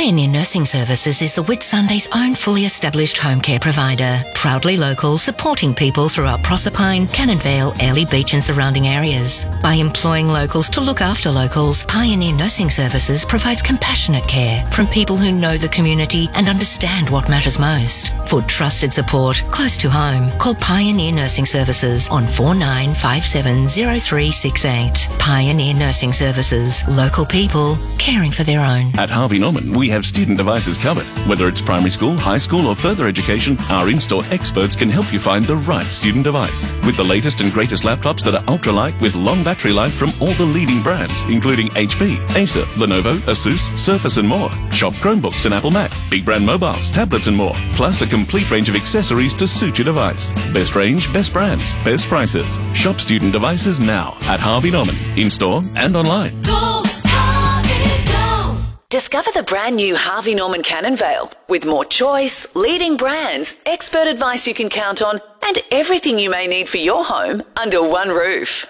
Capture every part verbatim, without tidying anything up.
Pioneer Nursing Services is the Whitsundays' own fully established home care provider. Proudly local, supporting people throughout Proserpine, Cannon Vale, Airlie Beach and surrounding areas. By employing locals to look after locals, Pioneer Nursing Services provides compassionate care from people who know the community and understand what matters most. For trusted support close to home, call Pioneer Nursing Services on four nine five seven zero three six eight. Pioneer Nursing Services. Local people caring for their own. At Harvey Norman, we have student devices covered. Whether it's primary school, high school or further education, our in-store experts can help you find the right student device. With the latest and greatest laptops that are ultralight with long battery life from all the leading brands, including H P, Acer, Lenovo, Asus, Surface and more. Shop Chromebooks and Apple Mac, big brand mobiles, tablets and more. Plus a complete range of accessories to suit your device. Best range, best brands, best prices. Shop student devices now at Harvey Norman, in-store and online. Go, Harvey, go. Discover the brand new Harvey Norman Cannon Vale with more choice, leading brands, expert advice you can count on, and everything you may need for your home under one roof.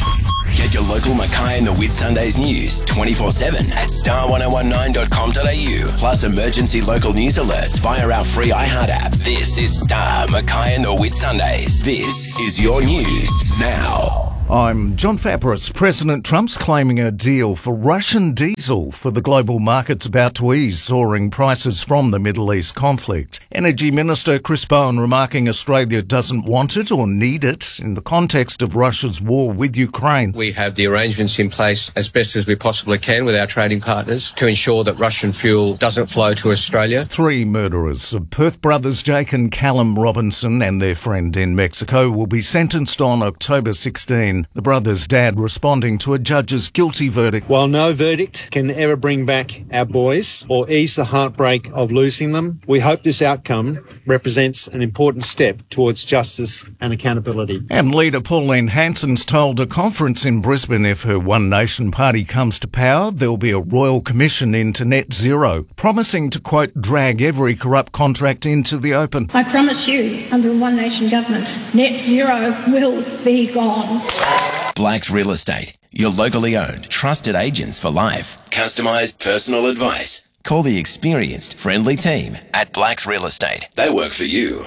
Get your local Mackay and the Whitsundays news twenty-four seven at star ten nineteen dot com dot a u. Plus emergency local news alerts via our free iHeart app. This is Star, Mackay and the Whitsundays. This is your news now. I'm John Fabris. President Trump's claiming a deal for Russian diesel for the global markets about to ease soaring prices from the Middle East conflict. Energy Minister Chris Bowen remarking Australia doesn't want it or need it in the context of Russia's war with Ukraine. We have the arrangements in place as best as we possibly can with our trading partners to ensure that Russian fuel doesn't flow to Australia. Three murderers of Perth brothers Jake and Callum Robinson and their friend in Mexico will be sentenced on October sixteenth. The brother's dad responding to a judge's guilty verdict. While no verdict can ever bring back our boys or ease the heartbreak of losing them, we hope this outcome represents an important step towards justice and accountability. And leader Pauline Hanson's told a conference in Brisbane if her One Nation party comes to power, there'll be a royal commission into net zero, promising to, quote, drag every corrupt contract into the open. I promise you, under a One Nation government, net zero will be gone. Blacks Real Estate, your locally owned, trusted agents for life. Customised personal advice. Call the experienced, friendly team at Blacks Real Estate. They work for you.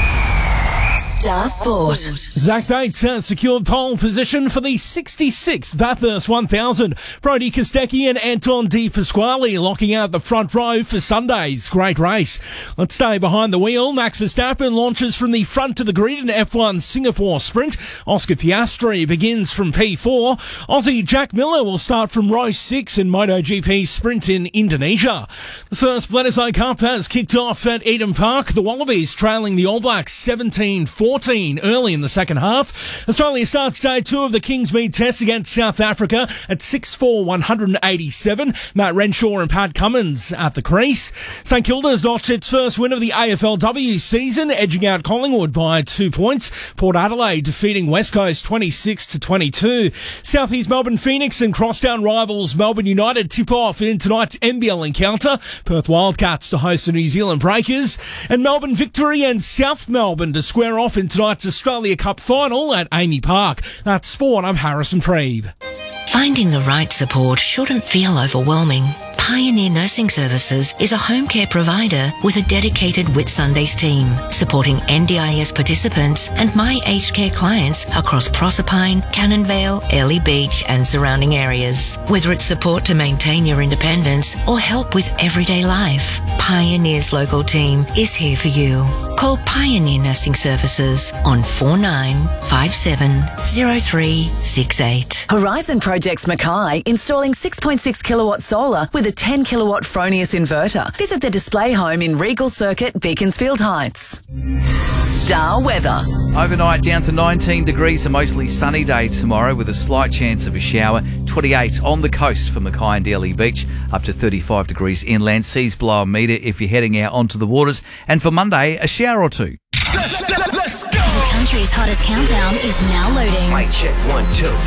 Star Sport. Zach Bates has secured pole position for the sixty-sixth Bathurst one thousand. Brody Kostecki and Anton De Pasquale locking out the front row for Sunday's great race. Let's stay behind the wheel. Max Verstappen launches from the front to the grid in F one Singapore Sprint. Oscar Piastri begins from P four. Aussie Jack Miller will start from row six in MotoGP Sprint in Indonesia. The first Bledisloe Cup has kicked off at Eden Park. The Wallabies trailing the All Blacks seventeen fourteen early in the second half. Australia starts day two of the Kingsmead Test against South Africa at six four one eighty-seven. Matt Renshaw and Pat Cummins at the crease. St Kilda's notched its first win of the A F L W season, edging out Collingwood by two points. Port Adelaide defeating West Coast twenty-six to twenty-two. South East Melbourne Phoenix and crosstown rivals Melbourne United tip off in tonight's N B L encounter. Perth Wildcats to host the New Zealand Breakers. And Melbourne Victory and South Melbourne to square off in tonight's Australia Cup final at Amy Park. That's Sport. I'm Harrison Preeve. Finding the right support shouldn't feel overwhelming. Pioneer Nursing Services is a home care provider with a dedicated Whitsundays team, supporting N D I S participants and My Aged Care clients across Proserpine, Cannon Vale, Airlie Beach and surrounding areas. Whether it's support to maintain your independence or help with everyday life, Pioneer's local team is here for you. Call Pioneer Nursing Services on four nine five seven zero three six eight. Horizon Projects Mackay installing six point six kilowatt solar with a ten kilowatt Fronius inverter. Visit the display home in Regal Circuit, Beaconsfield Heights. Star weather. Overnight down to nineteen degrees, a mostly sunny day tomorrow with a slight chance of a shower. twenty-eight on the coast for Mackay and Airlie Beach, up to thirty-five degrees inland. Seas below a metre if you're heading out onto the waters. And for Monday, a shower or two. Let's, let's, let's go. The country's hottest countdown is now loading. Mic check, one, two.